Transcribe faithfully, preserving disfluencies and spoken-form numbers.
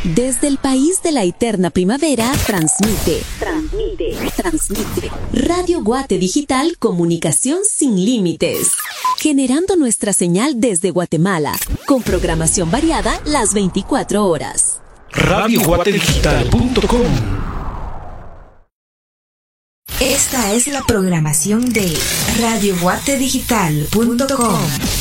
Desde el país de la eterna primavera, transmite, transmite, transmite. Radio Guate Digital, comunicación sin límites. Generando nuestra señal desde Guatemala, con programación variada las veinticuatro horas. radio guate digital punto com. Esta es la programación de radio guate digital punto com.